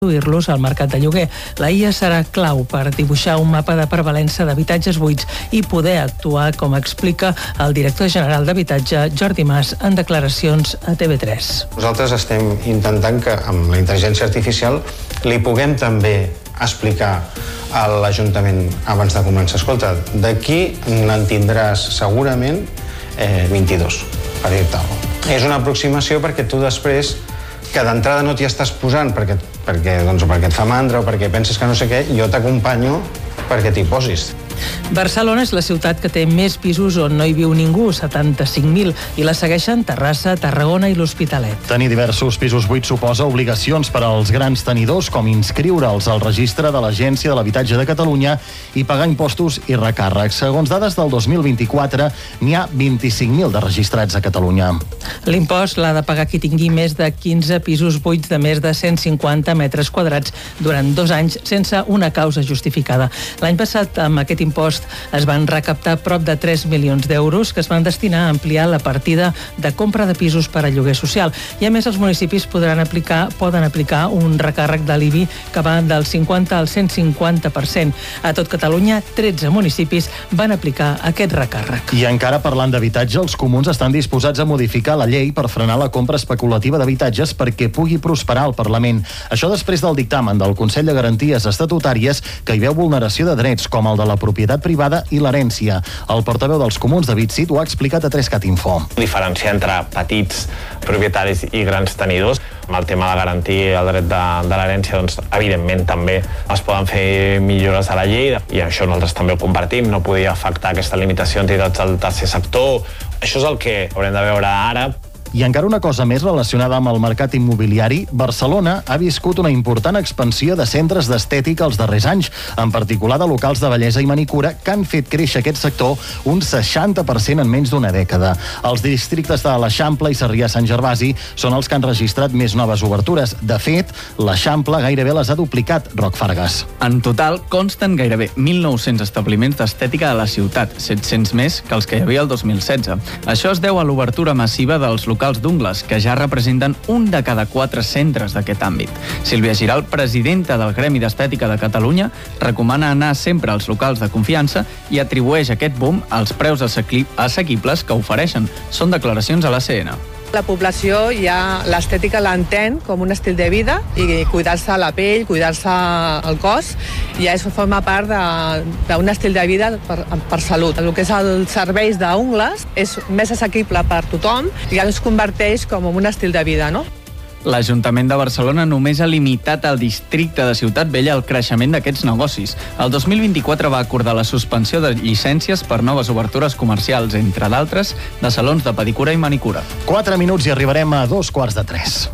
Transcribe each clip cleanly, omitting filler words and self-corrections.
introduir-los al mercat de lloguer. La IA serà clau per dibuixar un mapa de prevalença d'habitatges buits i poder actuar, com explica el director general d'Habitatge, Jordi Mas, en declaracions a TV3. Nosaltres estem intentant que amb la intel·ligència artificial li puguem també explicar a l'Ajuntament abans de començar. Escolta, d'aquí n'en tindràs segurament 22, per dir-te alguna cosa. És una aproximació perquè tu després, que d'entrada no t'hi estàs posant perquè et fa mandra o perquè penses que no sé què, jo t'acompanyo perquè t'hi posis. Barcelona és la ciutat que té més pisos on no hi viu ningú, 75.000, i la segueixen Terrassa, Tarragona i l'Hospitalet. Tenir diversos pisos buits suposa obligacions per als grans tenidors, com inscriure'ls al registre de l'Agència de l'Habitatge de Catalunya i pagar impostos i recàrrecs. Segons dades del 2024, n'hi ha 25.000 de registrats a Catalunya. L'impost l'ha de pagar qui tingui més de 15 pisos buits de més de 150 metres quadrats durant 2 anys sense una causa justificada. L'any passat, amb aquest impost, es van recaptar prop de 3 milions d'euros que es van destinar a ampliar la partida de compra de pisos per a lloguer social. I a més, els municipis poden aplicar un recàrrec de l'IBI que va del 50 al 150%. A tot Catalunya, 13 municipis van aplicar aquest recàrrec. I encara parlant d'habitatge, els comuns estan disposats a modificar la llei per frenar la compra especulativa d'habitatges perquè pugui prosperar al Parlament. Això després del dictamen del Consell de Garanties Estatutàries que hi veu vulneració de drets com el de la propietat privada i l'herència. El portaveu dels comuns, David Cid, ho ha explicat a 3CAT Info. Diferenciar entre petits propietaris i grans tenidors. Amb el tema de garantir el dret de l'herència, doncs, evidentment també es poden fer millores a la llei i això nosaltres també ho compartim. No podia afectar aquesta limitació a entitats del tercer sector. Això és el que haurem de veure ara. I encara una cosa més relacionada amb el mercat immobiliari, Barcelona ha viscut una important expansió de centres d'estètica els darrers anys, en particular de locals de bellesa i manicura, que han fet créixer aquest sector un 60% en menys d'una dècada. Els districtes de l'Eixample i Sarrià-Sant Gervasi són els que han registrat més noves obertures. De fet, l'Eixample gairebé les ha duplicat, Roc Fargas. En total, consten gairebé 1.900 establiments d'estètica a la ciutat, 700 més que els que hi havia el 2016. Això es deu a l'obertura massiva dels locals d'ungles, que ja representen un de cada 4 centres d'aquest àmbit. Sílvia Giral, presidenta del Gremi d'Estètica de Catalunya, recomana anar sempre als locals de confiança i atribueix aquest boom als preus assequibles que ofereixen. Són declaracions a l'ACN. La població ja l'estètica l'entén com un estil de vida i cuidar-se la pell, cuidar-se el cos, ja això forma part d'un estil de vida per salut. El que és els serveis d'ungles és més assequible per tothom i ja es converteix com un estil de vida, no? L'Ajuntament de Barcelona només ha limitat al districte de Ciutat Vella el creixement d'aquests negocis. El 2024 va acordar la suspensió de llicències per noves obertures comercials, entre d'altres, de salons de pedicura i manicura. 4 minuts i arribarem a 2:45.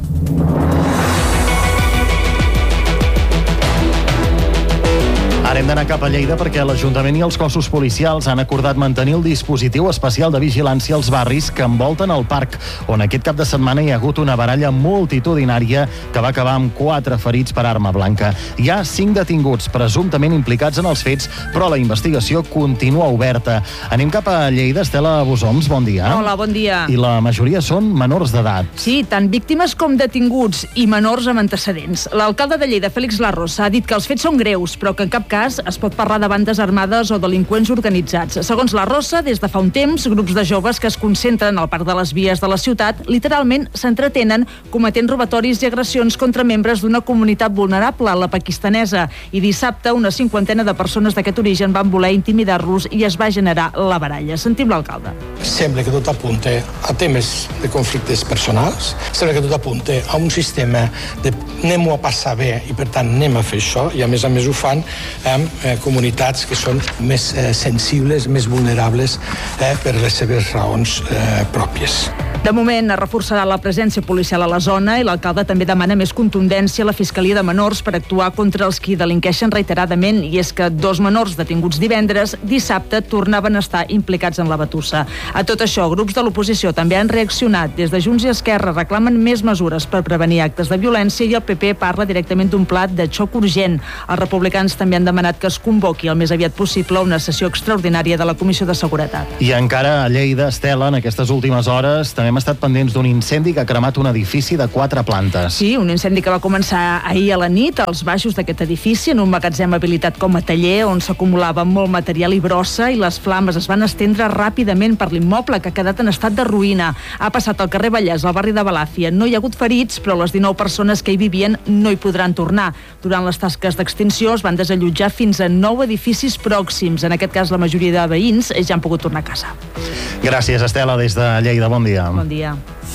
Ara hem d'anar cap a Lleida perquè l'Ajuntament i els cossos policials han acordat mantenir el dispositiu especial de vigilància als barris que envolten el parc, on aquest cap de setmana hi ha hagut una baralla multitudinària que va acabar amb 4 ferits per arma blanca. Hi ha 5 detinguts presumptament implicats en els fets, però la investigació continua oberta. Anem cap a Lleida. Estela Bosoms, bon dia. Hola, bon dia. I la majoria són menors d'edat. Sí, tant víctimes com detinguts i menors amb antecedents. L'alcalde de Lleida, Félix Larros, ha dit que els fets són greus, però que en cap cas es pot parlar de bandes armades o delinqüents organitzats. Segons la Rosa, des de fa un temps, grups de joves que es concentren al parc de les vies de la ciutat literalment s'entretenen cometent robatoris i agressions contra membres d'una comunitat vulnerable, la pakistanesa. I dissabte una 50ena de persones d'aquest origen van voler intimidar-los i es va generar la baralla. Sentim l'alcalde. Sembla que tot apunta a temes de conflictes personals, sembla que tot apunta a un sistema de anem-ho a passar bé i per tant anem a fer això, i a més ho fan amb comunitats que són més sensibles, més vulnerables per les seves raons pròpies. De moment es reforçarà la presència policial a la zona i l'alcalde també demana més contundència a la Fiscalia de Menors per actuar contra els qui delinqueixen reiteradament, i és que 2 menors detinguts divendres, dissabte tornaven a estar implicats en la batussa. A tot això, grups de l'oposició també han reaccionat. Des de Junts i Esquerra reclamen més mesures per prevenir actes de violència i el PP parla directament d'un pla de xoc urgent. Els republicans també han demanat que es convoqui el més aviat possible una sessió extraordinària de la Comissió de Seguretat. I encara a Lleida, Estela, en aquestes últimes hores també també hem estat pendents d'un incendi que ha cremat un edifici de 4 plantes. Sí, un incendi que va començar ahir a la nit als baixos d'aquest edifici, en un magatzem habilitat com a taller, on s'acumulava molt material i brossa, i les flames es van estendre ràpidament per l'immoble, que ha quedat en estat de ruïna. Ha passat al carrer Vallès, al barri de Balàfia. No hi ha hagut ferits, però les 19 persones que hi vivien no hi podran tornar. Durant les tasques d'extinció es van desallotjar fins a 9 edificis pròxims. En aquest cas, la majoria de veïns ja han pogut tornar a casa. Gràcies, Estela, des de Lleida. Bon dia. Bon dia.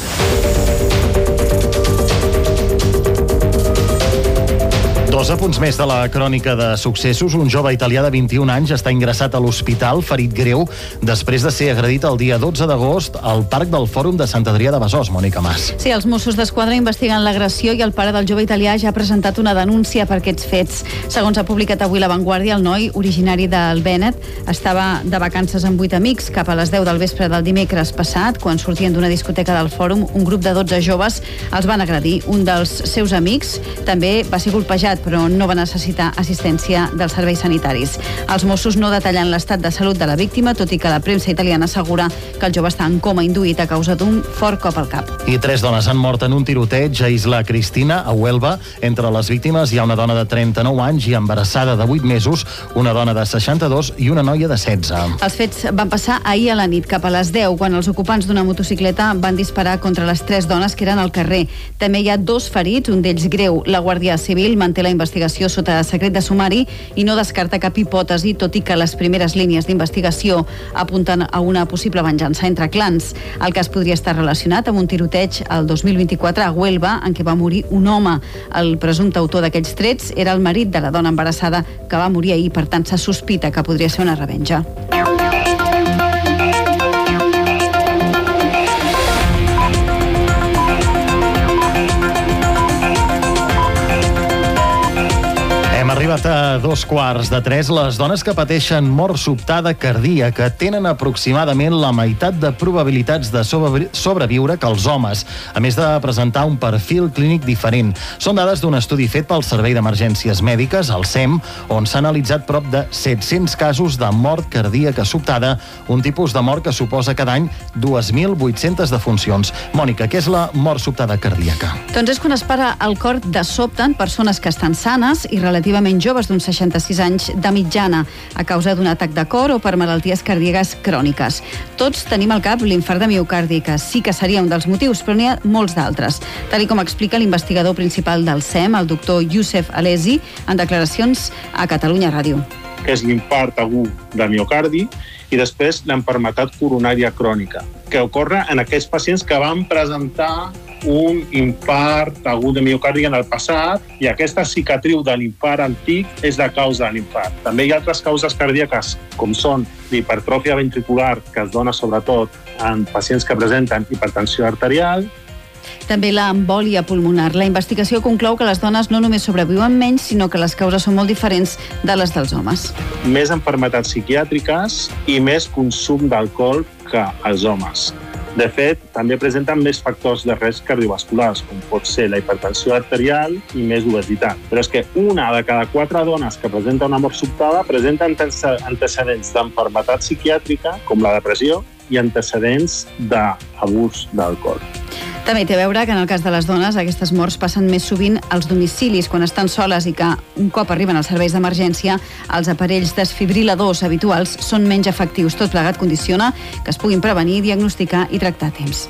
2 apunts més de la crònica de successos. Un jove italià de 21 anys està ingressat a l'hospital, ferit greu, després de ser agredit el dia 12 d'agost al Parc del Fòrum de Sant Adrià de Besòs. Mònica Mas. Sí, els Mossos d'Esquadra investiguen l'agressió i el pare del jove italià ja ha presentat una denúncia per aquests fets. Segons ha publicat avui La Vanguardia, el noi, originari del Bennett, estava de vacances amb 8 amics. Cap a les 10 del vespre del dimecres passat, quan sortien d'una discoteca del Fòrum, un grup de 12 joves els van agredir. Un dels seus amics també va ser colpejat, però no va necessitar assistència dels serveis sanitaris. Els Mossos no detallen l'estat de salut de la víctima, tot i que la premsa italiana assegura que el jove està en coma induït a causa d'un fort cop al cap. I 3 dones han mort en un tiroteig a Isla Cristina, a Huelva. Entre les víctimes hi ha una dona de 39 anys i embarassada de 8 mesos, una dona de 62 i una noia de 16. Els fets van passar ahir a la nit, cap a les 10, quan els ocupants d'una motocicleta van disparar contra les 3 dones que eren al carrer. També hi ha 2 ferits, un d'ells greu. La Guàrdia Civil manté la investigació sota secret de sumari i no descarta cap hipòtesi, tot i que les primeres línies d'investigació apunten a una possible venjança entre clans. El cas podria estar relacionat amb un tiroteig el 2024 a Huelva, en què va morir un home. El presumpte autor d'aquells trets era el marit de la dona embarassada que va morir ahir, per tant se sospita que podria ser una revenja. Arribat a 2:15. Les dones que pateixen mort sobtada cardíaca tenen aproximadament la meitat de probabilitats de sobreviure que els homes, a més de presentar un perfil clínic diferent. Són dades d'un estudi fet pel Servei d'Emergències Mèdiques, el SEM, on s'ha analitzat prop de 700 casos de mort cardíaca sobtada, un tipus de mort que suposa cada any 2.800 defuncions. Mònica, què és la mort sobtada cardíaca? Doncs és quan es para el cor de sobte en persones que estan sanes i relativament joves d'uns 66 anys de mitjana a causa d'un atac de cor o per malalties cardíaques cròniques. Tots tenim al cap l'infart de miocardi, que sí que seria un dels motius, però n'hi ha molts d'altres. Tal com explica l'investigador principal del SEM, el doctor Youssef Alesi, en declaracions a Catalunya Ràdio. Que és l'infart agut de miocardi i després l'enfermetat coronària crònica, que ocorre en aquells pacients que van presentar un infart agut de miocardi en el passat i aquesta cicatriu de l'infart antic és la causa de l'infart. També hi ha altres causes cardíaques, com són l'hipertròfia ventricular, que es dona sobretot en pacients que presenten hipertensió arterial. També l'embòlia pulmonar. La investigació conclou que les dones no només sobreviuen menys, sinó que les causes són molt diferents de les dels homes. Més malalties psiquiàtriques i més consum d'alcohol que els homes. De fet, també presenten més factors de risc cardiovasculars, com pot ser la hipertensió arterial i més obesitat. Però és que una de cada 4 dones que presenta una mort sobtada presenta antecedents d'enfermetat psiquiàtrica, com la depressió, i antecedents d'abús d'alcohol. També té a veure que en el cas de les dones aquestes morts passen més sovint als domicilis quan estan soles i que un cop arriben als serveis d'emergència els aparells desfibriladors habituals són menys efectius. Tot plegat condiciona que es puguin prevenir, diagnosticar i tractar a temps.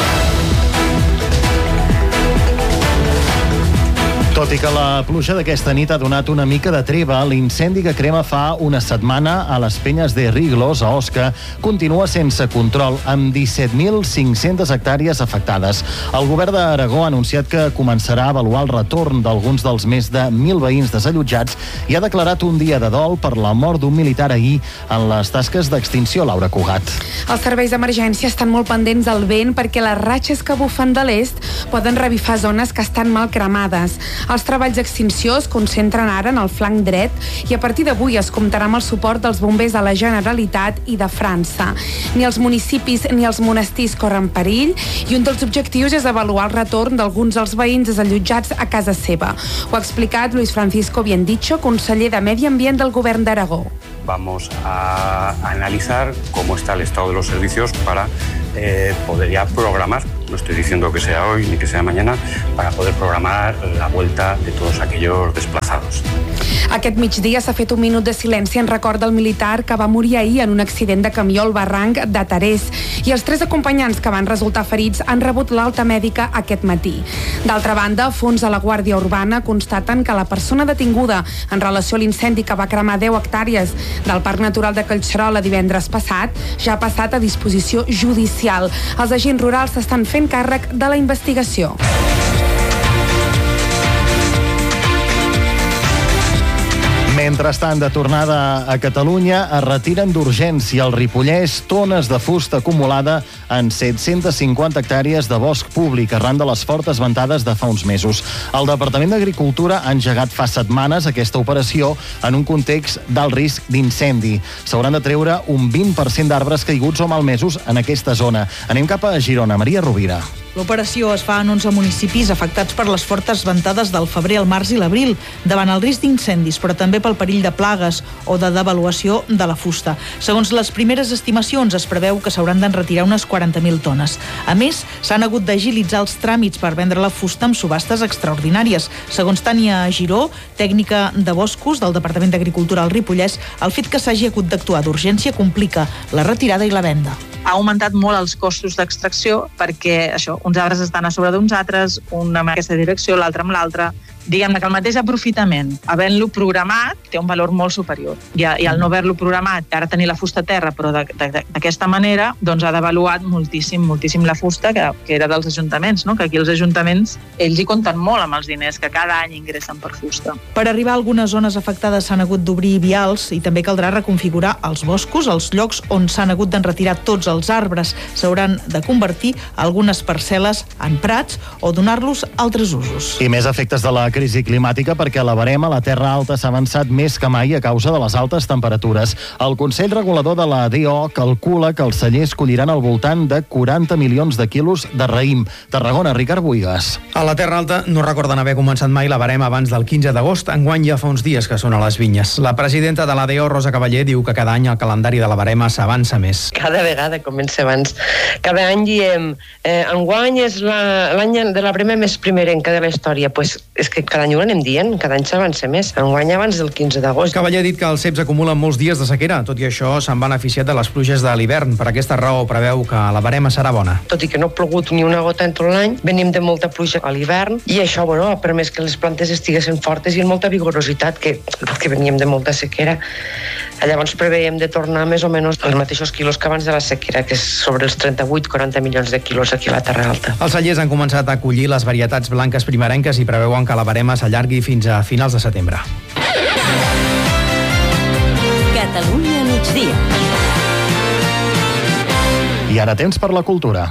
Tot i que la pluja d'aquesta nit ha donat una mica de treva, l'incendi que crema fa una setmana a les Penyes de Riglos, a Osca, continua sense control, amb 17.500 hectàrees afectades. El govern d'Aragó ha anunciat que començarà a avaluar el retorn d'alguns dels més de 1.000 veïns desallotjats i ha declarat un dia de dol per la mort d'un militar ahir en les tasques d'extinció. Laura Cugat. Els serveis d'emergència estan molt pendents del vent perquè les ratxes que bufen de l'est poden revifar zones que estan mal cremades. Els treballs d'extinció es concentren ara en el flanc dret i a partir d'avui es comptarà amb el suport dels bombers de la Generalitat i de França. Ni els municipis ni els monestirs corren perill i un dels objectius és avaluar el retorn d'alguns dels veïns desallotjats a casa seva. Ho ha explicat Luis Francisco Biendicho, conseller de Medi Ambient del Govern d'Aragó. Vamos a analizar cómo está el estado de los servicios para poder ya programar, no estoy diciendo que sea hoy ni que sea mañana, para poder programar la vuelta de todos aquellos desplazados. Aquest migdia s'ha fet un minut de silenci en record del militar que va morir ahir en un accident de camió al barranc de Tarés, i els 3 acompanyants que van resultar ferits han rebut l'alta mèdica aquest matí. D'altra banda, fons de la Guàrdia Urbana constaten que la persona detinguda en relació a l'incendi que va cremar 10 hectàrees del Parc Natural de Collserola divendres passat ja ha passat a disposició judicial. Els agents rurals s'estan fent càrrec de la investigació. Mentrestant, de tornada a Catalunya, es retiren d'urgència al Ripollès tones de fusta acumulada en 750 hectàrees de bosc públic arran de les fortes ventades de fa uns mesos. El Departament d'Agricultura ha engegat fa setmanes aquesta operació en un context d'alt risc d'incendi. S'hauran de treure un 20% d'arbres caiguts o malmesos en aquesta zona. Anem cap a Girona. Maria Rovira. L'operació es fa en 11 municipis afectats per les fortes ventades del febrer, el març i l'abril, davant el risc d'incendis, però també pel perill de plagues o de devaluació de la fusta. Segons les primeres estimacions, es preveu que s'hauran d'enretirar unes 40.000 tones. A més, s'han hagut d'agilitzar els tràmits per vendre la fusta amb subhastes extraordinàries. Segons Tània Giró, tècnica de boscos del Departament d'Agricultura al Ripollès, el fet que s'hagi hagut d'actuar d'urgència complica la retirada i la venda. Ha augmentat molt els costos d'extracció perquè uns arbres estan a sobre d'uns altres, un en aquesta direcció, l'altre amb l'altre. Diguem-ne que el mateix aprofitament, havent-lo programat, té un valor molt superior. I al no haver-lo programat, ara tenir la fusta a terra, però d'aquesta manera, doncs ha devaluat moltíssim la fusta que era dels ajuntaments, no? Que aquí els ajuntaments, ells hi compten molt amb els diners que cada any ingressen per fusta. Per arribar a algunes zones afectades s'han hagut d'obrir vials i també caldrà reconfigurar els boscos, els llocs on s'han hagut d'enretirar tots els arbres. S'hauran de convertir algunes parcel·les en prats o donar-los altres usos. I més efectes de la crisi climàtica perquè la barema a la Terra Alta s'ha avançat més que mai a causa de les altes temperatures. El Consell Regulador de la DO calcula que els cellers colliran al voltant de 40 milions de quilos de raïm. Tarragona, Ricard Buigas. A la Terra Alta no recorden haver començat mai la barema abans del 15 d'agost. Enguany ja fa uns dies que són a les vinyes. La presidenta de la DO, Rosa Cavaller, diu que cada any el calendari de la barema s'avança més. Cada vegada comença abans. Cada any diem enguany és l'any de la barema més primerenca de la història. Pues és que cada any ho anem dient, cada any s'avança més. Enguany abans del 15 d'agost. Cavaller ha dit que els ceps acumulen molts dies de sequera. Tot i això, s'han beneficiat de les pluges de l'hivern. Per aquesta raó preveu que la barema serà bona. Tot i que no ha plogut ni una gota en tot l'any, venim de molta pluja a l'hivern i això ha permès que les plantes estiguessin fortes i amb molta vigorositat, que veníem de molta sequera. Llavors preveiem de tornar més o menys els mateixos quilos que abans de la sequera, que és sobre els 38-40 milions de quilos aquí a la Terra Alta. Els cellers han començat a collir les varietats blanques primerenques i preveuen que la barema s'allargui fins a finals de setembre. Catalunya migdia. I ara temps per la cultura.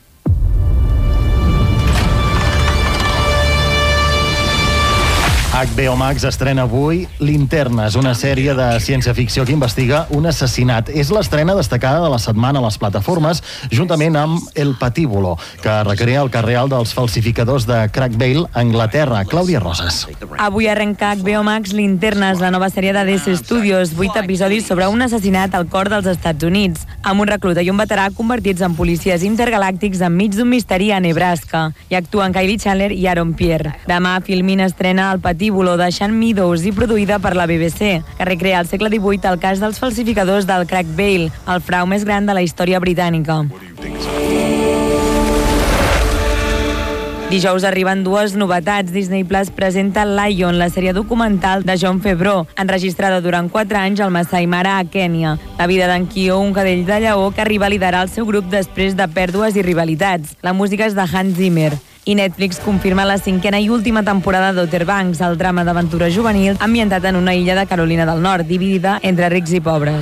HBO Max estrena avui Linternes, una sèrie de ciència-ficció que investiga un assassinat. És l'estrena destacada de la setmana a les plataformes, juntament amb El Patíbulo, que recrea el cas real dels falsificadors de Crackvale, Anglaterra. Clàudia Rosas. Avui arrenca HBO Max Linternes, la nova sèrie de DC Studios, 8 episodis sobre un assassinat al cor dels Estats Units, amb un recluta i un veterà convertits en policies intergalàctics enmig d'un misteri a Nebraska. Hi actuen Kylie Chandler i Aaron Pierre. Demà Filmin estrena El Patíbulo, de Sean Meadows i produïda per la BBC, que recrea al segle XVIII el cas dels falsificadors del Crackvale, el frau més gran de la història britànica. Dijous arriben dues novetats. Disney Plus presenta Lion, la sèrie documental de Jon Favreau, enregistrada durant 4 anys al Masai Mara, a Kènia. La vida d'en Kyo, un cadell de lleó que arriba a liderar el seu grup després de pèrdues i rivalitats. La música és de Hans Zimmer. I Netflix confirma la 5a i última temporada d'Outer Banks, el drama d'aventura juvenil ambientat en una illa de Carolina del Nord, dividida entre rics i pobres.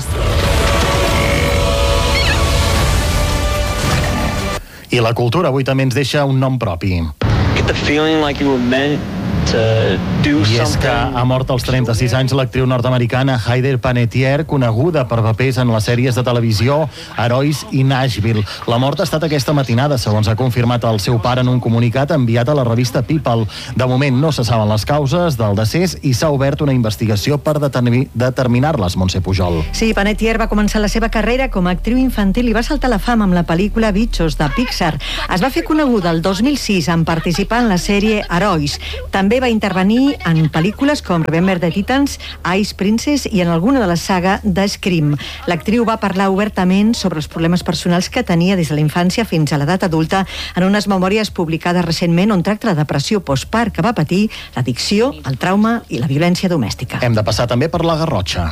I la cultura avui també ens deixa un nom propi. Get the feeling like you were meant to I és que ha mort als 36 anys l'actriu nord-americana Heather Panettiere, coneguda per papers en les sèries de televisió Herois i Nashville. La mort ha estat aquesta matinada, segons ha confirmat el seu pare en un comunicat enviat a la revista People. De moment no se saben les causes del decés i s'ha obert una investigació per determinar-les, Montse Pujol. Sí, Panettiere va començar la seva carrera com a actriu infantil i va saltar a la fama amb la pel·lícula Bichos, de Pixar. Es va fer coneguda el 2006 en participar en la sèrie Herois. També va intervenir en pel·lícules com Remember the Titans, Ice Princess i en alguna de la saga de Scream. L'actriu va parlar obertament sobre els problemes personals que tenia des de la infància fins a l'edat adulta en unes memòries publicades recentment on tracta la depressió postpart que va patir, l'addicció, el trauma i la violència domèstica. Hem de passar també per la Garrotxa.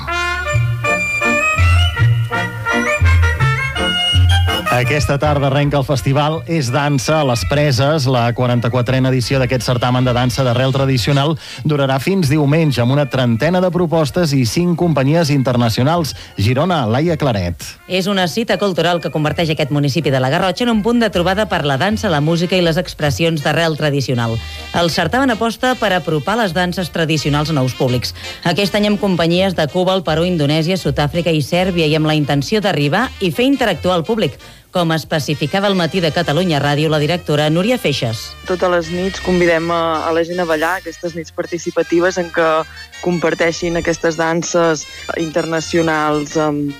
Aquesta tarda arrenca el festival És Dansa a les Preses. La 44a edició d'aquest certamen de dansa d'arrel tradicional durarà fins diumenge amb una trentena de propostes i 5 companyies internacionals. Girona, Laia Claret. És una cita cultural que converteix aquest municipi de la Garrotxa en un punt de trobada per la dansa, la música i les expressions d'arrel tradicional. El certamen aposta per apropar les danses tradicionals a nous públics. Aquest any amb companyies de Cuba, el Perú, Indonèsia, Sud-àfrica i Sèrbia i amb la intenció d'arribar i fer interactuar el públic, com especificava al Matí de Catalunya Ràdio la directora Núria Feixes. Totes les nits convidem a la gent a ballar, aquestes nits participatives en què comparteixin aquestes danses internacionals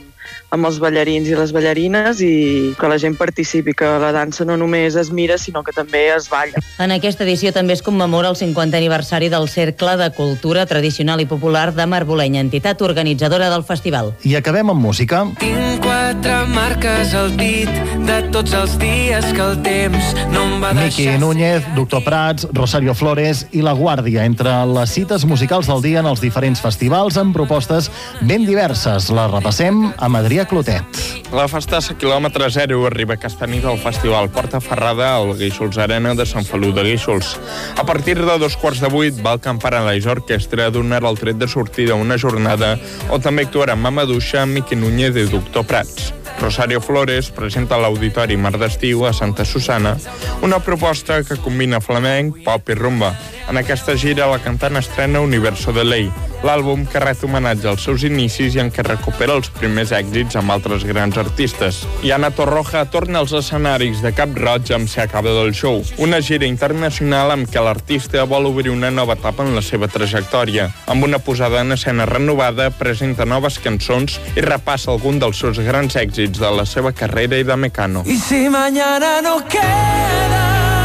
amb els ballarins i les ballarines i que la gent participi, que la dansa no només es mira, sinó que també es balla. En aquesta edició també es commemora el 50è aniversari del Cercle de Cultura Tradicional i Popular de Marbolenya, entitat organitzadora del festival. I acabem amb música. Tinc 4 marques al dit de tots els dies que el temps no em va deixar... Miqui Núñez, Doctor Prats, Rosario Flores i La Guàrdia, entre les cites musicals del dia en els diferents festivals amb propostes ben diverses. Les repassem amb Adrià Clotet. La Festassa quilòmetre 0 arriba aquesta nit al Festival Porta Ferrada al Guíxols Arena de Sant Feliu de Guíxols. A partir de 7:15 va al Camparanells Orquestra a donar el tret de sortida a una jornada on també actuaran Mamaduixa, Miqui Núñez i Doctor Prats. Rosario Flores presenta a l'Auditori Mar d'Estiu a Santa Susana una proposta que combina flamenc, pop i rumba. En aquesta gira la cantant estrena Universo de Ley, l'àlbum que ret homenatge als seus inicis i en què recupera els primers èxits amb altres grans artistes. I Ana Torroja torna als escenaris de Cap Roig amb Se acaba del show, una gira internacional amb què l'artista vol obrir una nova etapa en la seva trajectòria. Amb una posada en escena renovada, presenta noves cançons i repassa algun dels seus grans èxits de la seva carrera i de Mecano. Y si mañana no queda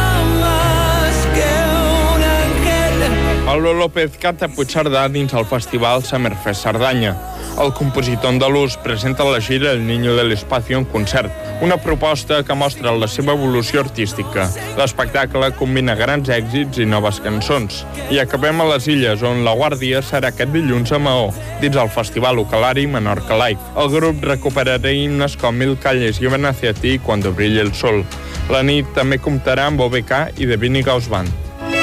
más que un ángel. Pablo López canta Puigcerdà dins el festival Summerfest Cerdanya. El compositor andalús presenta la gira El Niño del Espacio en concert, una proposta que mostra la seva evolució artística. L'espectacle combina grans èxits i noves cançons. I acabem a les Illes, on La Guàrdia serà aquest dilluns a Maó, dins el Festival Ucalari Menorca Live. El grup recuperarà himnes com Mil calles llevan hacia ti cuando brille el sol. La nit també comptarà amb OBK i The Vinny Ghost Band.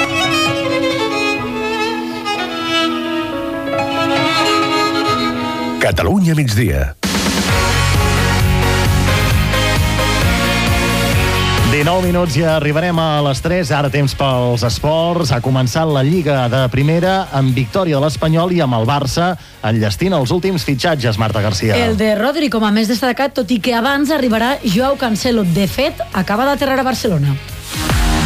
Catalunya migdia. 19 minuts i arribarem a les 3. Ara temps pels esports. Ha començat la Lliga de Primera amb victòria de l'Espanyol i amb el Barça enllestint els últims fitxatges, Marta García. El de Rodri com a més destacat, tot i que abans arribarà Joao Cancelo. De fet, acaba d'aterrar a Barcelona.